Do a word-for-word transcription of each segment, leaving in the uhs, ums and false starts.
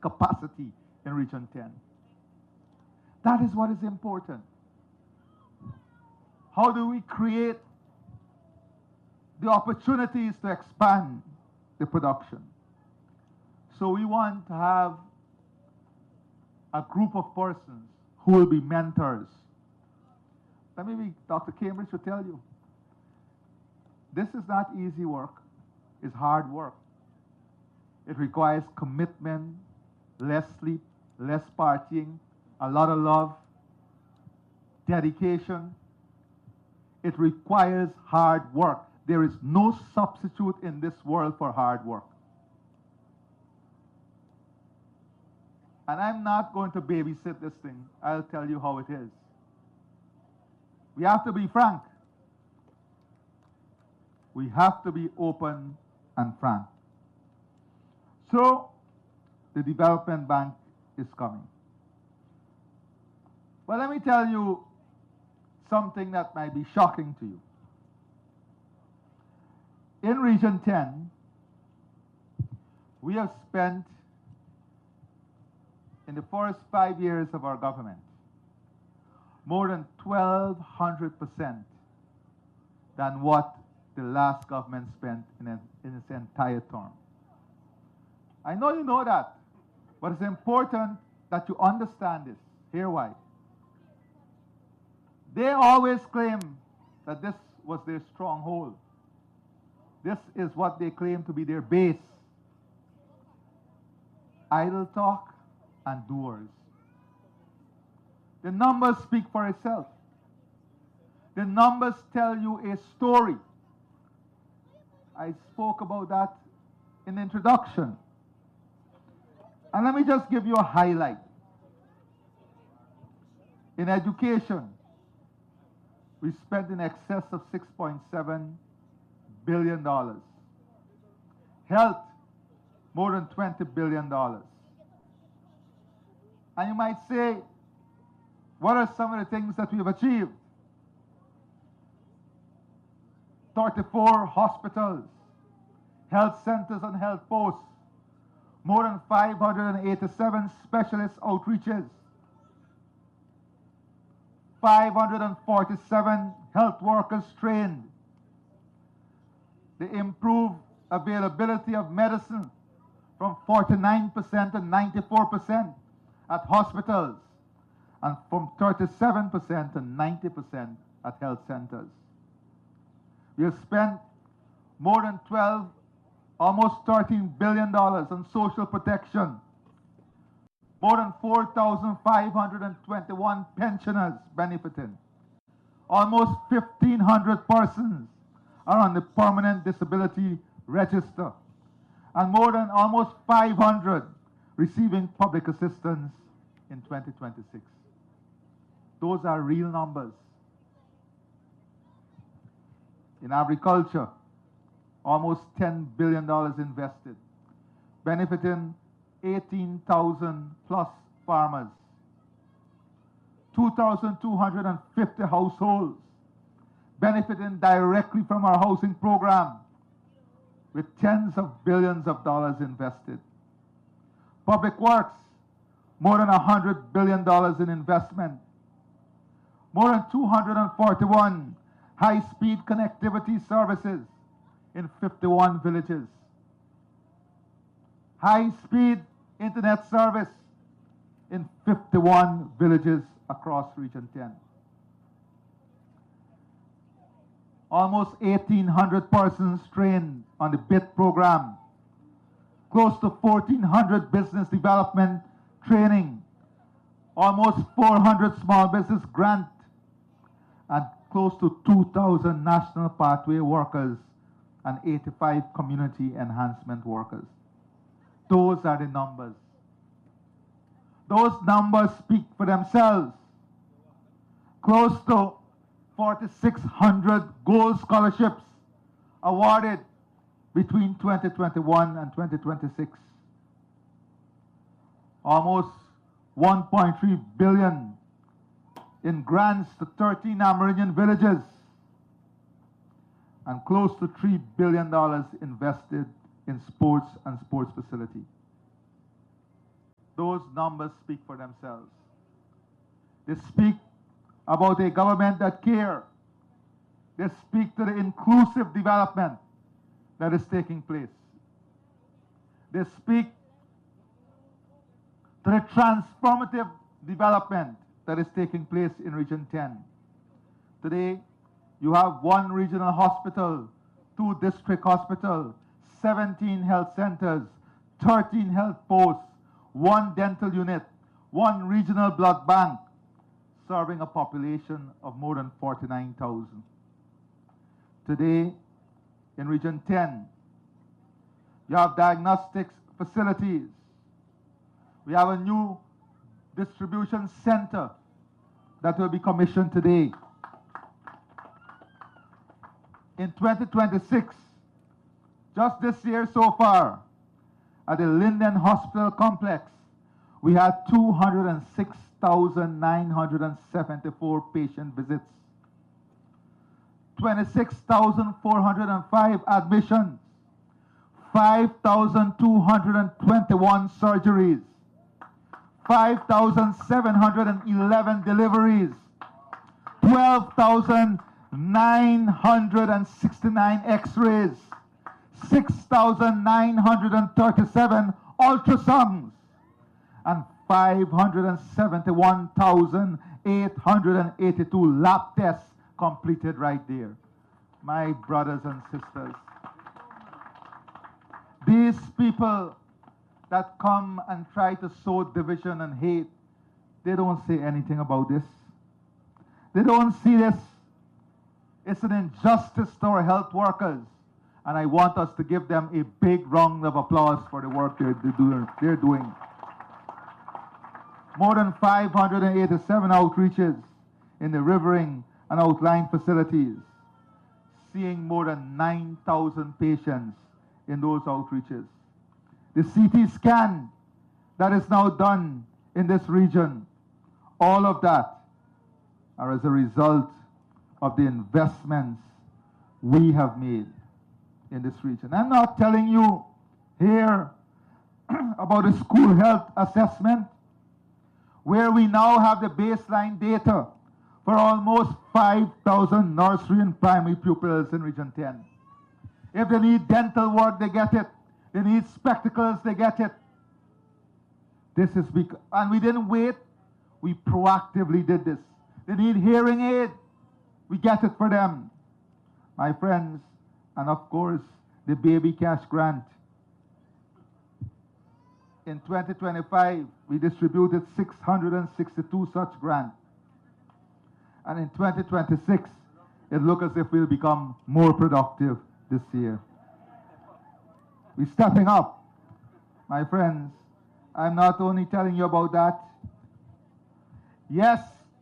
capacity in Region ten. That is what is important. How do we create the opportunities to expand the production? So we want to have a group of persons who will be mentors. Let me be, Doctor Cambridge will tell you, this is not easy work. It's hard work. It requires commitment, less sleep, less partying, a lot of love, dedication. It requires hard work. There is no substitute in this world for hard work. And I'm not going to babysit this thing. I'll tell you how it is. We have to be frank. We have to be open and frank. So, the development bank is coming. Well, let me tell you something that might be shocking to you. In Region ten, we have spent, in the first five years of our government, more than twelve hundred percent than what the last government spent in, a, in its entire term. I know you know that, but it's important that you understand this. Here why. They always claim that this was their stronghold. This is what they claim to be their base. Idle talk and doers. The numbers speak for itself. The numbers tell you a story. I spoke about that in the introduction. And let me just give you a highlight. In education, we spent in excess of six point seven billion dollars. Health, more than twenty billion dollars. And you might say, what are some of the things that we've achieved? thirty-four hospitals, health centers and health posts, more than five hundred eighty-seven specialist outreaches, five hundred forty-seven health workers trained, the improved availability of medicine from forty-nine percent to ninety-four percent at hospitals, and from thirty-seven percent to ninety percent at health centers. We have spent more than twelve, almost thirteen billion dollars on social protection. More than four thousand five hundred twenty-one pensioners benefiting. Almost fifteen hundred persons are on the permanent disability register. And more than almost five hundred receiving public assistance in twenty twenty-six. Those are real numbers. In agriculture, almost ten billion dollars invested, benefiting eighteen thousand plus farmers, two thousand two hundred fifty households benefiting directly from our housing program, with tens of billions of dollars invested. Public works, more than one hundred billion dollars in investment, more than two hundred forty-one high-speed connectivity services in fifty-one villages. High-speed internet service in fifty-one villages across Region ten. Almost eighteen hundred persons trained on the B I T program. Close to fourteen hundred business development training. Almost four hundred small business grant. And close to two thousand national pathway workers and eighty-five community enhancement workers. Those are the numbers. Those numbers speak for themselves. Close to forty-six hundred gold scholarships awarded between twenty twenty-one and twenty twenty-six. Almost one point three billion in grants to thirteen Amerindian villages, and close to three billion dollars invested in sports and sports facility. those numbers speak for themselves. They speak about a government that cares. They speak to the inclusive development that is taking place. They speak to the transformative development that is taking place in Region ten. Today, you have one regional hospital, two district hospitals, seventeen health centers, thirteen health posts, one dental unit, one regional blood bank, serving a population of more than forty-nine thousand. Today, in Region ten, you have diagnostics facilities. We have a new distribution center that will be commissioned today. In twenty twenty-six, just this year so far, at the Linden Hospital Complex, we had two hundred six thousand nine hundred seventy-four patient visits, twenty-six thousand four hundred five admissions, five thousand two hundred twenty-one surgeries, five thousand seven hundred eleven deliveries, twelve thousand nine hundred sixty-nine x-rays, six thousand nine hundred thirty-seven ultrasounds, and five hundred seventy-one thousand eight hundred eighty-two lab tests completed right there. My brothers and sisters, these people that come and try to sow division and hate, they don't say anything about this. They don't see this. It's an injustice to our health workers, and I want us to give them a big round of applause for the work they're, doing. they're doing. More than five hundred eighty-seven outreaches in the Rivering and outlying facilities, seeing more than nine thousand patients in those outreaches. The C T scan that is now done in this region, all of that are as a result of the investments we have made in this region. I'm not telling you here about the school health assessment, where we now have the baseline data for almost five thousand nursery and primary pupils in Region ten. If they need dental work, they get it. They need spectacles, they get it. This is because, and we didn't wait, we proactively did this. They need hearing aid, we get it for them. My friends, and of course, the baby cash grant. In twenty twenty-five, we distributed six hundred sixty-two such grants. And in twenty twenty-six, it looks as if we'll become more productive this year. We're stepping up. My friends, I'm not only telling you about that. Yes,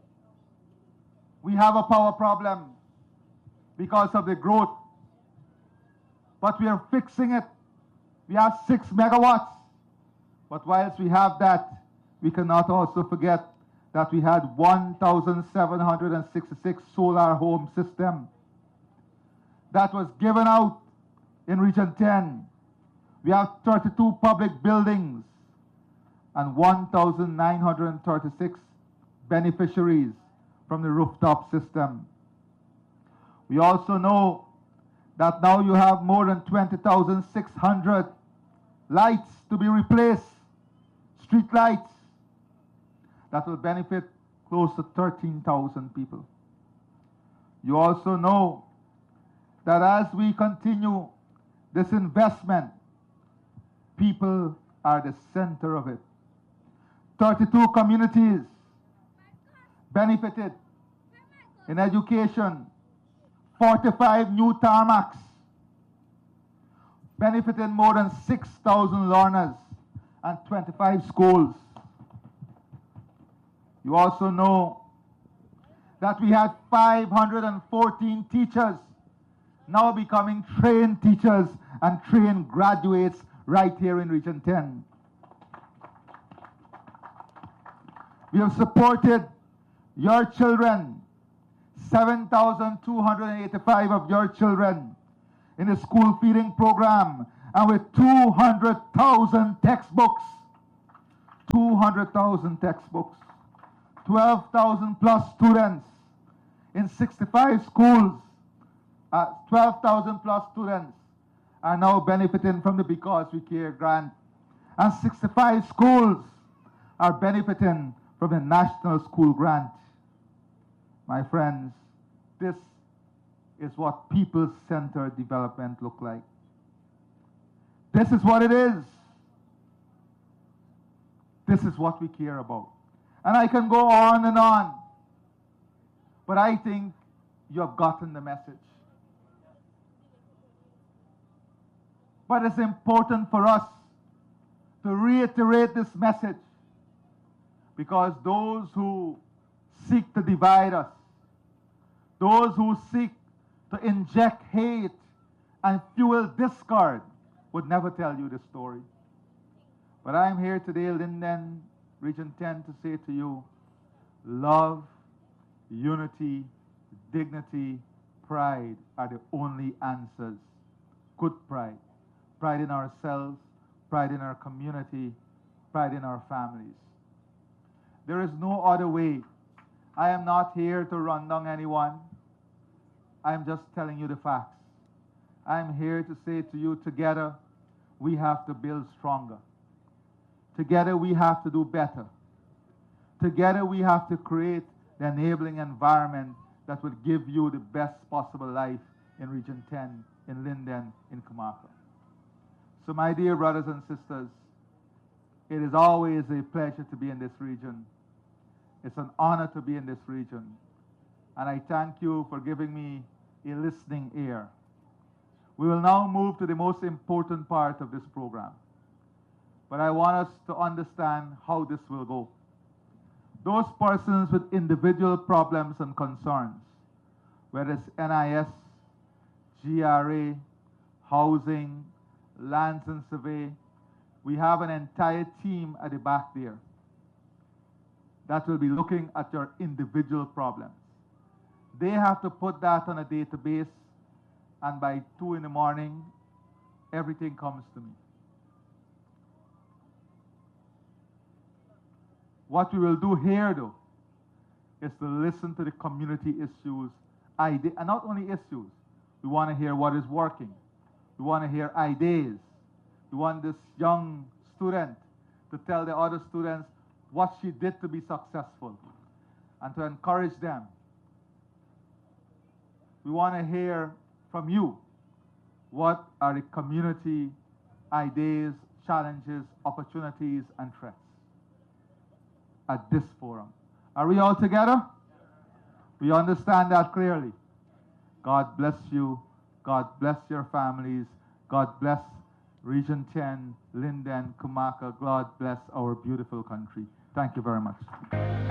we have a power problem because of the growth, but we are fixing it. We have six megawatts. But whilst we have that, we cannot also forget that we had one thousand seven hundred sixty-six solar home system that was given out in Region ten. We have thirty-two public buildings and one thousand nine hundred thirty-six beneficiaries from the rooftop system. We also know that now you have more than twenty thousand six hundred lights to be replaced, street lights, that will benefit close to thirteen thousand people. You also know that as we continue this investment, people are the center of it. thirty-two communities benefited in education, forty-five new tarmacs, benefited more than six thousand learners and twenty-five schools. You also know that we had five hundred fourteen teachers now becoming trained teachers and trained graduates right here in Region ten. We have supported your children, seven thousand two hundred eighty-five of your children in the school feeding program, and with two hundred thousand textbooks, two hundred thousand textbooks, twelve thousand plus students in sixty-five schools, uh, twelve thousand plus students are now benefiting from the Because We Care grant, and sixty-five schools are benefiting from the National School Grant. My friends, this is what people-centered development look like. This is what it is. This is what we care about. And I can go on and on, but I think you have gotten the message. But it's important for us to reiterate this message, because those who seek to divide us, those who seek to inject hate and fuel discord, would never tell you this story. But I'm here today, Linden, Region ten, to say to you, love, unity, dignity, pride are the only answers. Good pride. Pride in ourselves, pride in our community, pride in our families. There is no other way. I am not here to run down anyone. I'm just telling you the facts. I'm here to say to you, together, we have to build stronger. Together, we have to do better. Together, we have to create the enabling environment that will give you the best possible life in Region ten, in Linden, in Comarca. So my dear brothers and sisters, it is always a pleasure to be in this region. It's an honor to be in this region. And I thank you for giving me a listening ear. We will now move to the most important part of this program. But I want us to understand how this will go. Those persons with individual problems and concerns, whether it's N I S, G R A, housing, lands and survey, we have an entire team at the back there that will be looking at your individual problems. They have to put that on a database, and by two in the morning, everything comes to me. What we will do here, though, is to listen to the community issues, ide- and not only issues. We want to hear what is working. We want to hear ideas. We want this young student to tell the other students what she did to be successful and to encourage them. We want to hear from you what are the community ideas, challenges, opportunities, and threats at this forum. Are we all together? We understand that clearly. God bless you. God bless your families. God bless Region ten, Linden, Comarca. God bless our beautiful country. Thank you very much.